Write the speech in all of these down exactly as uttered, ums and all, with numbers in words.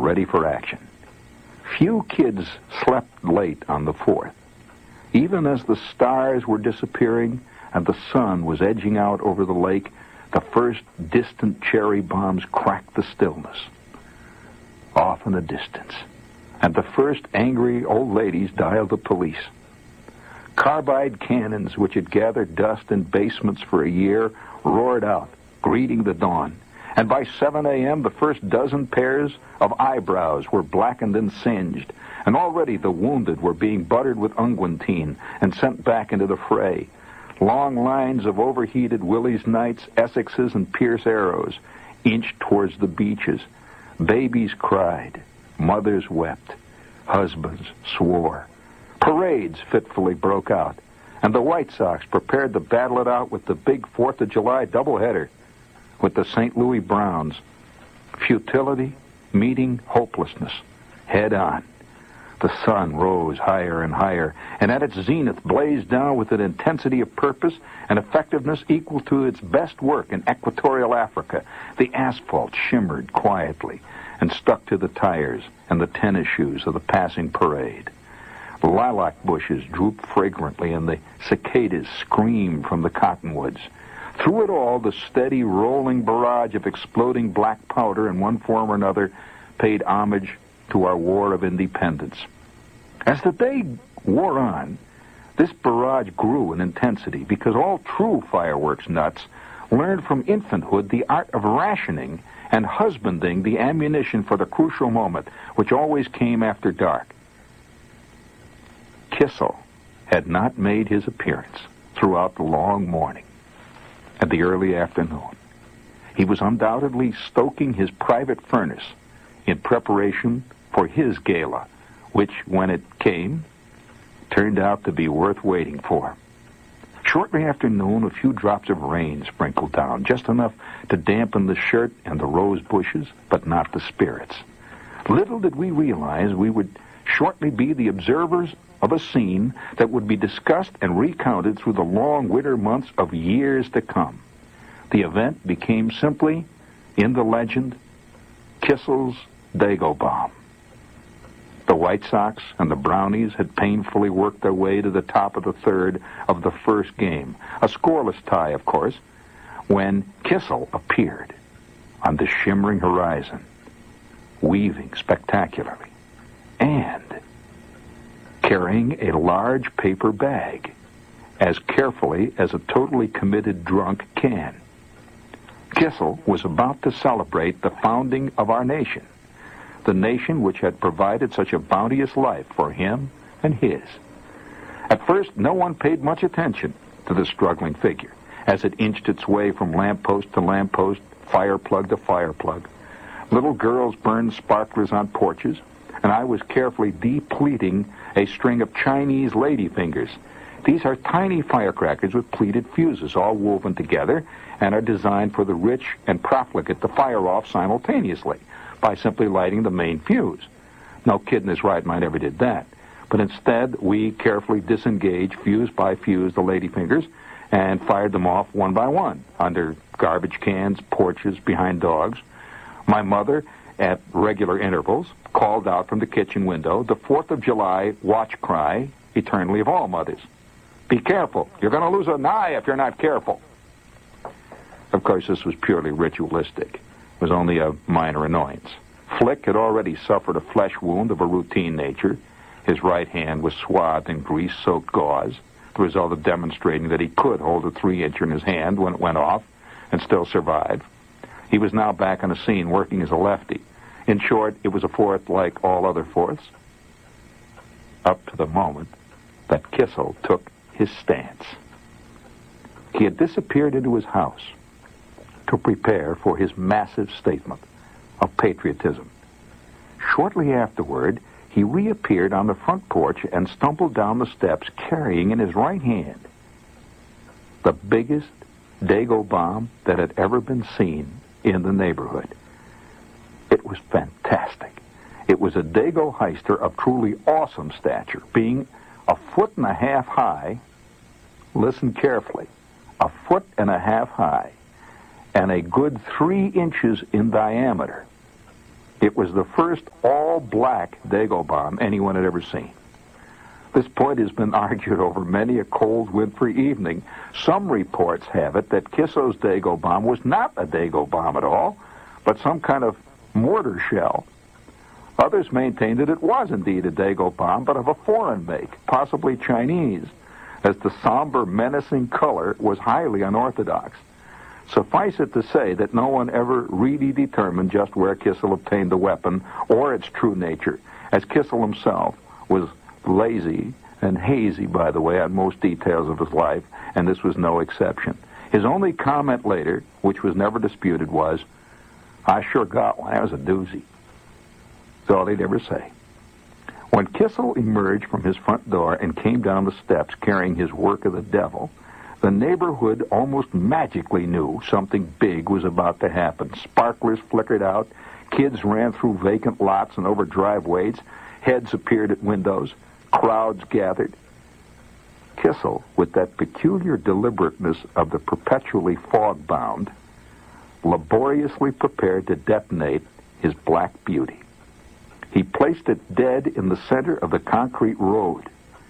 ready for action. Few kids slept late on the fourth. Even as the stars were disappearing and the sun was edging out over the lake, the first distant cherry bombs cracked the stillness. Off in the distance, and the first angry old ladies dialed the police. Carbide cannons, which had gathered dust in basements for a year, roared out, greeting the dawn. And by seven a.m., the first dozen pairs of eyebrows were blackened and singed, and already the wounded were being buttered with unguentine and sent back into the fray. Long lines of overheated Willie's Knights, Essexes, and Pierce arrows inched towards the beaches. Babies cried. Mothers wept. Husbands swore. Parades fitfully broke out, and the White Sox prepared to battle it out with the big Fourth of July doubleheader with the Saint Louis Browns. Futility meeting hopelessness head on. The sun rose higher and higher, and at its zenith blazed down with an intensity of purpose and effectiveness equal to its best work in equatorial Africa. The asphalt shimmered quietly and stuck to the tires and the tennis shoes of the passing parade. Lilac bushes drooped fragrantly, and the cicadas screamed from the cottonwoods. Through it all, the steady, rolling barrage of exploding black powder in one form or another paid homage to our War of Independence. As the day wore on, this barrage grew in intensity because all true fireworks nuts learned from infanthood the art of rationing and husbanding the ammunition for the crucial moment, which always came after dark. Kissel had not made his appearance throughout the long morning and the early afternoon. He was undoubtedly stoking his private furnace in preparation for his gala, which, when it came, turned out to be worth waiting for. Shortly after noon, a few drops of rain sprinkled down, just enough to dampen the shirt and the rose bushes, but not the spirits. Little did we realize we would shortly be the observers of a scene that would be discussed and recounted through the long winter months of years to come. The event became simply, in the legend, Kissel's Dago Bomb. The White Sox and the Brownies had painfully worked their way to the top of the third of the first game, a scoreless tie, of course, when Kissel appeared on the shimmering horizon, weaving spectacularly, and carrying a large paper bag, as carefully as a totally committed drunk can. Kissel was about to celebrate the founding of our nation, the nation which had provided such a bounteous life for him and his. At first, no one paid much attention to the struggling figure as it inched its way from lamppost to lamppost, fire plug to fire plug. Little girls burned sparklers on porches, and I was carefully depleting a string of Chinese ladyfingers. These are tiny firecrackers with pleated fuses, all woven together, and are designed for the rich and profligate to fire off simultaneously by simply lighting the main fuse. No kid in his right mind ever did that. But instead, we carefully disengaged fuse by fuse the ladyfingers and fired them off one by one, under garbage cans, porches, behind dogs. My mother, at regular intervals, called out from the kitchen window the Fourth of July watch cry, eternally of all mothers. Be careful. You're going to lose an eye if you're not careful. Of course, this was purely ritualistic. It was only a minor annoyance. Flick had already suffered a flesh wound of a routine nature. His right hand was swathed in grease-soaked gauze, the result of demonstrating that he could hold a three-incher in his hand when it went off and still survive. He was now back on the scene working as a lefty. In short, it was a fourth like all other fourths, up to the moment that Kissel took his stance. He had disappeared into his house to prepare for his massive statement of patriotism. Shortly afterward, he reappeared on the front porch and stumbled down the steps carrying in his right hand the biggest Dago bomb that had ever been seen in the neighborhood. It was fantastic. It was a Dago Heister of truly awesome stature, being a foot and a half high, listen carefully, a foot and a half high, and a good three inches in diameter. It was the first all-black Dago bomb anyone had ever seen. This point has been argued over many a cold, wintry evening. Some reports have it that Kisso's Dago bomb was not a Dago bomb at all, but some kind of mortar shell. Others maintained that it was indeed a Dago bomb, but of a foreign make, possibly Chinese, as the somber, menacing color was highly unorthodox. Suffice it to say that no one ever really determined just where Kissel obtained the weapon or its true nature, as Kissel himself was lazy and hazy, by the way, on most details of his life, and this was no exception. His only comment later, which was never disputed, was, "I sure got one. That was a doozy." That's all he'd ever say. When Kissel emerged from his front door and came down the steps carrying his work of the devil, the neighborhood almost magically knew something big was about to happen. Sparklers flickered out, kids ran through vacant lots and over driveways, heads appeared at windows, crowds gathered. Kissel, with that peculiar deliberateness of the perpetually fog-bound, laboriously prepared to detonate his black beauty. He placed it dead in the center of the concrete road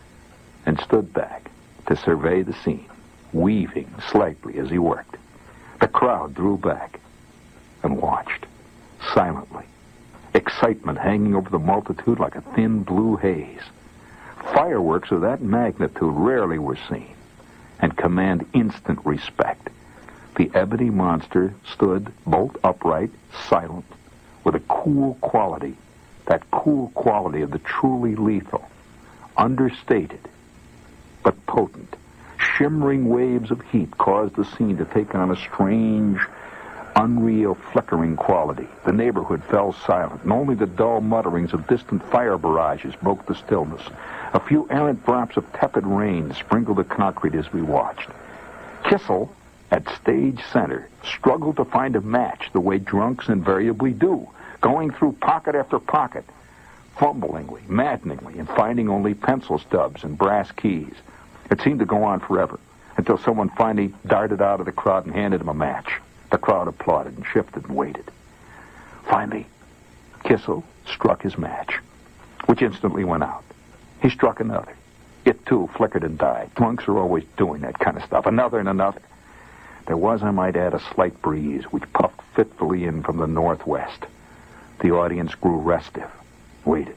and stood back to survey the scene, weaving slightly as he worked. The crowd drew back and watched, silently, excitement hanging over the multitude like a thin blue haze. Fireworks of that magnitude rarely were seen and command instant respect. The ebony monster stood bolt upright, silent, with a cool quality, that cool quality of the truly lethal, understated but potent. Shimmering waves of heat caused the scene to take on a strange, unreal, flickering quality. The neighborhood fell silent, and only the dull mutterings of distant fire barrages broke the stillness. A few errant drops of tepid rain sprinkled the concrete as we watched. Kissel, at stage center, struggled to find a match the way drunks invariably do, going through pocket after pocket, fumblingly, maddeningly, and finding only pencil stubs and brass keys. It seemed to go on forever, until someone finally darted out of the crowd and handed him a match. The crowd applauded and shifted and waited. Finally, Kissel struck his match, which instantly went out. He struck another. It, too, flickered and died. Drunks are always doing that kind of stuff. Another and another. There was, I might add, a slight breeze, which puffed fitfully in from the northwest. The audience grew restive, waited.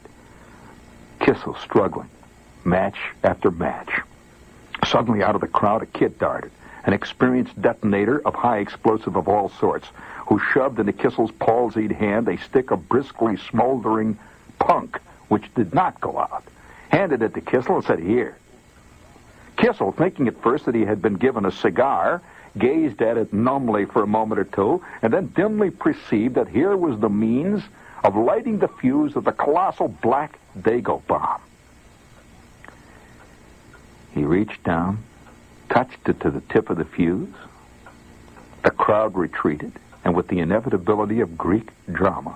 Kissel struggling, match after match. Suddenly, out of the crowd, a kid darted, an experienced detonator of high explosive of all sorts, who shoved into Kissel's palsied hand a stick of briskly smoldering punk, which did not go out, handed it to Kissel and said, "Here." Kissel, thinking at first that he had been given a cigar, gazed at it numbly for a moment or two, and then dimly perceived that here was the means of lighting the fuse of the colossal black Dago bomb. He reached down, touched it to the tip of the fuse. The crowd retreated, and with the inevitability of Greek drama,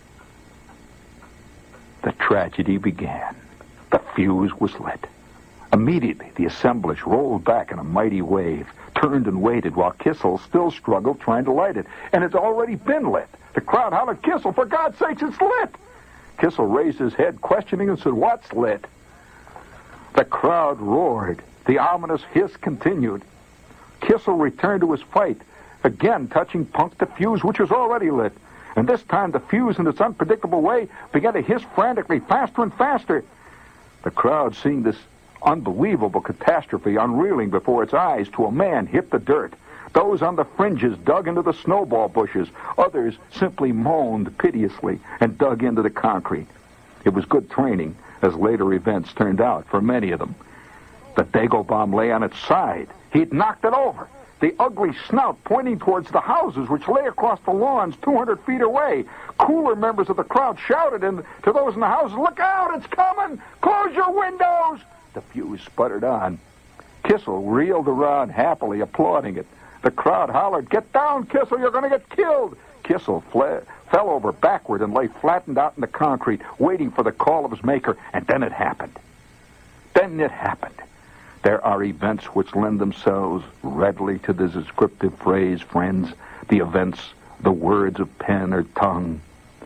the tragedy began. The fuse was lit. Immediately, the assemblage rolled back in a mighty wave, turned and waited while Kissel still struggled trying to light it. And it's already been lit. The crowd hollered, "Kissel, for God's sakes, it's lit!" Kissel raised his head, questioning, and said, "What's lit?" The crowd roared. The ominous hiss continued. Kissel returned to his fight, again touching Punk the fuse, which was already lit. And this time the fuse, in its unpredictable way, began to hiss frantically, faster and faster. The crowd, seeing this unbelievable catastrophe unreeling before its eyes, to a man hit the dirt. Those on the fringes dug into the snowball bushes. Others simply moaned piteously and dug into the concrete. It was good training, as later events turned out, for many of them. The Dago bomb lay on its side. He'd knocked it over, the ugly snout pointing towards the houses which lay across the lawns two hundred feet away. Cooler members of the crowd shouted in, to those in the houses, "Look out, it's coming! Close your windows!" The fuse sputtered on. Kissel reeled around happily, applauding it. The crowd hollered, "Get down, Kissel, you're going to get killed!" Kissel fled, fell over backward and lay flattened out in the concrete, waiting for the call of his maker, and then it happened. Then it happened. There are events which lend themselves readily to the descriptive phrase, friends, the events, the words of pen or tongue.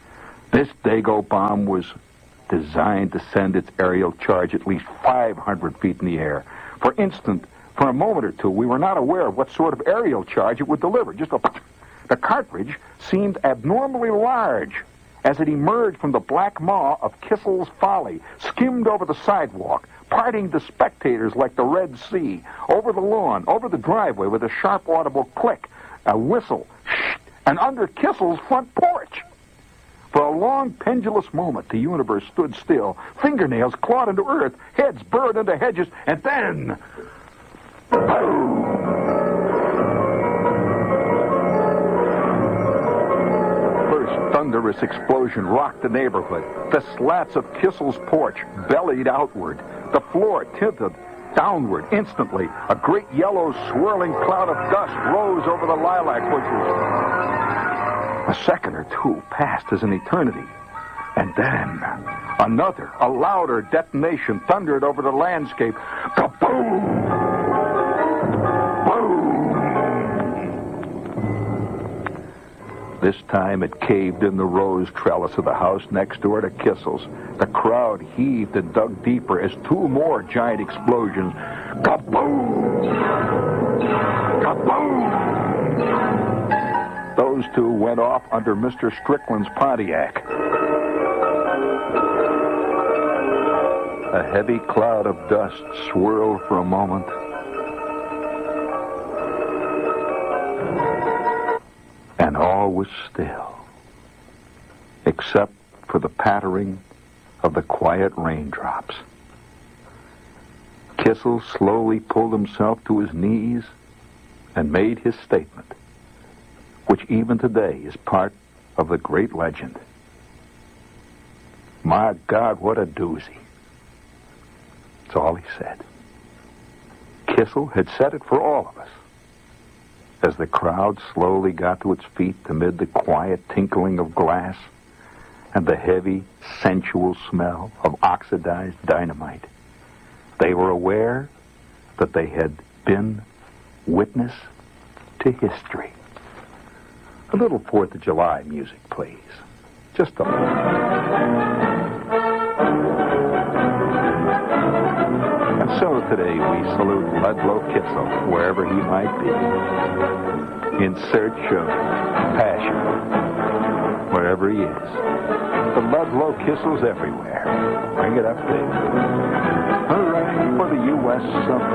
This Dago bomb was designed to send its aerial charge at least five hundred feet in the air. For instant, for a moment or two, we were not aware of what sort of aerial charge it would deliver. Just a... The cartridge seemed abnormally large as it emerged from the black maw of Kissel's Folly, skimmed over the sidewalk, parting the spectators like the Red Sea, over the lawn, over the driveway with a sharp audible click, a whistle, shh, and under Kissel's front porch. For a long, pendulous moment, the universe stood still. Fingernails clawed into earth, heads burrowed into hedges, and then... boom! First thunderous explosion rocked the neighborhood. The slats of Kissel's porch bellied outward. The floor tilted downward instantly. A great yellow, swirling cloud of dust rose over the lilac bushes. A second or two passed as an eternity. And then another, a louder detonation thundered over the landscape. Kaboom! Boom! This time it caved in the rose trellis of the house next door to Kissel's. The crowd heaved and dug deeper as two more giant explosions. Kaboom! Kaboom! Those two went off under Mister Strickland's Pontiac. A heavy cloud of dust swirled for a moment. And all was still, except for the pattering of the quiet raindrops. Kissel slowly pulled himself to his knees and made his statement, which even today is part of the great legend. My God, what a doozy. That's all he said. Kissel had said it for all of us. As the crowd slowly got to its feet amid the quiet tinkling of glass and the heavy, sensual smell of oxidized dynamite, they were aware that they had been witness to history. A little Fourth of July music, please. Just a little. And so today we salute Ludlow Kissel, wherever he might be, in search of passion, wherever he is. The Ludlow Kissels everywhere. Bring it up, Dave. All right, for the U S